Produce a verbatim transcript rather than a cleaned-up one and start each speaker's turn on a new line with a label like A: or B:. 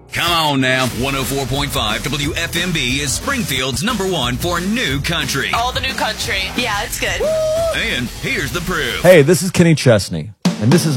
A: Come on now. one oh four point five W F M B is Springfield's number one for new country.
B: All the new country. Yeah, it's good.
A: And here's the proof.
C: Hey, this is Kenny Chesney, and this is